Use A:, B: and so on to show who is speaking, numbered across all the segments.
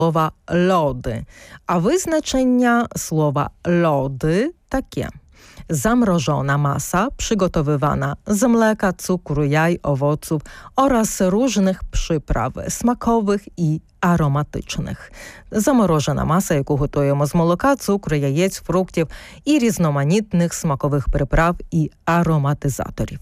A: слова «лоди». А wизначення слова «lody» takie. Zamrożona masa przygotowywana z mleka, cukru, jaj, owoców oraz różnych przypraw smakowych i ароматичних. Заморожена маса, яку готуємо з молока, цукру, яєць, фруктів і різноманітних смакових приправ і ароматизаторів.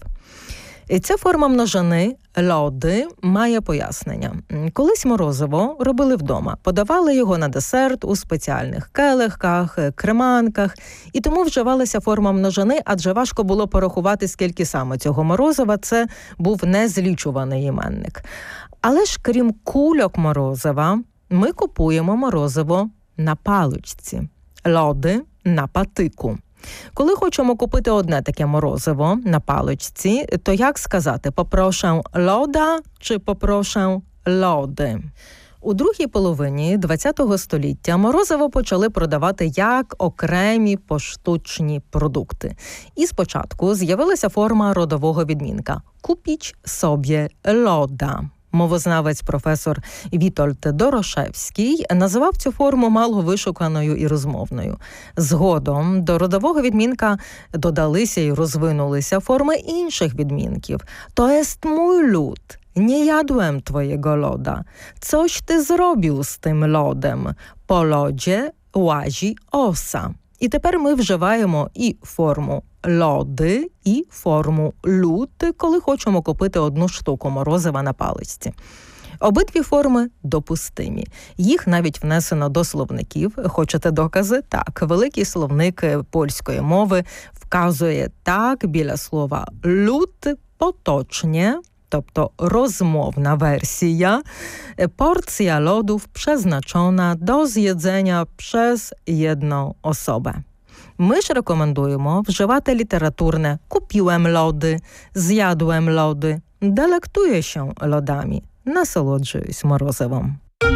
A: Ця форма множини «лоди» має пояснення. Колись морозиво робили вдома, подавали його на десерт у спеціальних келихках, креманках, і тому вживалася форма множини, адже важко було порахувати, скільки саме цього морозива, це був незлічуваний іменник. Але ж крім кульок морозива, ми купуємо морозиво на паличці, «лоди» на патику. Коли хочемо купити одне таке морозиво на паличці, то як сказати «попрошу лода» чи «попрошу лоди»? У другій половині ХХ століття морозиво почали продавати як окремі поштучні продукти. І спочатку з'явилася форма родового відмінка «купіть собі лода». Мовознавець професор Вітольд Дорошевський називав цю форму мало вишуканою і розмовною. Згодом до родового відмінка додалися і розвинулися форми інших відмінків. «To jest mój lód, nie jadłem twojego loda. Coś ty zrobił z tym lodem. Po lodzie łazi osa». І тепер ми вживаємо і форму «лоди», і форму «луд», коли хочемо купити одну штуку морозива на паличці. Обидві форми допустимі. Їх навіть внесено до словників. Хочете докази? Так. Великий словник польської мови вказує так біля слова «луд» поточnie, тобто розмовна версія, порcja lodów przeznaczona do zjedzenia przez jedną osobę. Ми ж рекомендуємо вживати літературне «купіłem lody», «з'ядłem lody», «делектуję się lodami», «насолоджуюсь морозивом».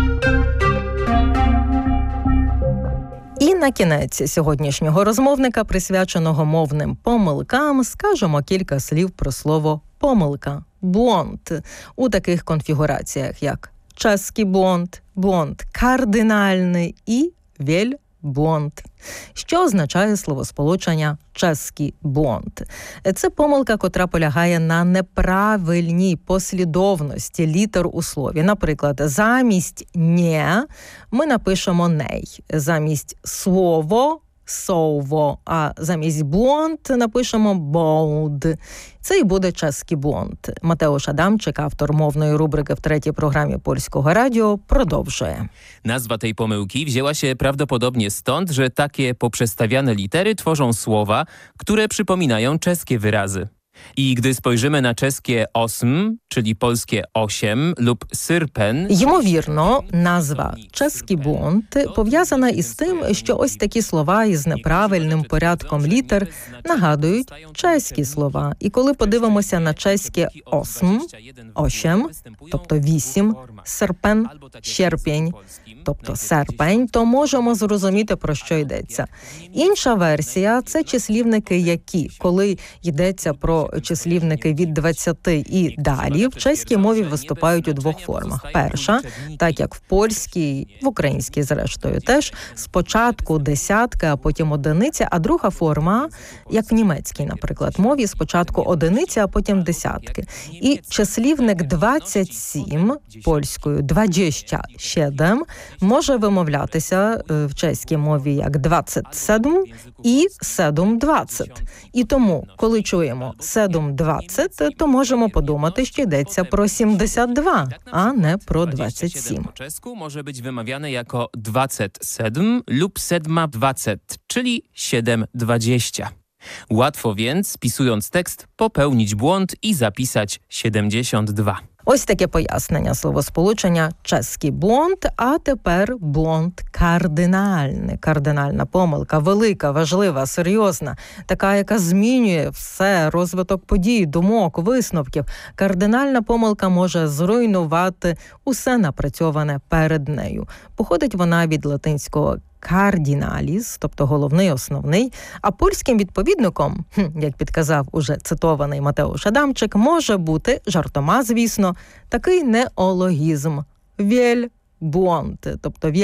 A: І на кінець сьогоднішнього розмовника, присвяченого мовним помилкам, скажемо кілька слів про слово «помилка» – «błąd» у таких конфігураціях, як чеський błąd, błąd кардинальний і wielbłąd. Що означає словосполучення «чеський błąd»? Це помилка, котра полягає на неправильній послідовності літер у слові. Наприклад, замість «нє» ми напишемо «ней», замість «слово» «сово», а замість «błąd» напишемо «болд». Це і буде чеський błąd. Матеуш Адамчик, автор мовної рубрики в третій програмі Польського радіо, продовжує.
B: Nazwa tej pomyłki wzięła się prawdopodobnie stąd, że takie poprzestawiane litery tworzą słowa, które przypominają czeskie wyrazy. I gdy spojrzymy na czeskie osm, czyli polskie 8 lub syrpen...
A: Ймовірно, назва «чеський błąd» пов'язана із тим, що ось такі слова із неправильним порядком літер нагадують чеські слова. І коли подивимося на чеське осм, 8, тобто 8, серпен, щерпень, тобто серпень, то можемо зрозуміти, про що йдеться. Інша версія – це числівники «які», коли йдеться про числівники від 20 і далі, в чеській мові виступають у двох формах. Перша, так як в польській, в українській, зрештою, теж, спочатку десятки, а потім одиниця, а друга форма, як в німецькій, наприклад, мові, спочатку одиниці, а потім десятки. І числівник 27, польською 27, може вимовлятися в чеській мові як 27 і 7-20. І тому, коли чуємо 7-20, то можемо подумати, що йдеться про 72, а не про 27.
B: Po czesku może być wymawiane jako 27 lub 7-20, czyli 7-20. Łatwo więc, pisując tekst, popełnić błąd i zapisać 72.
A: Ось таке пояснення словосполучення «чеський błąd», а тепер błąd кардинальний. Кардинальна помилка, велика, важлива, серйозна, така, яка змінює все, розвиток подій, думок, висновків. Кардинальна помилка може зруйнувати усе напрацьоване перед нею. Походить вона від латинського кардіналіс, тобто головний, основний, а польським відповідником, як підказав уже цитований Матеуш Адамчик, може бути, жартома, звісно, такий неологізм – błąd, тобто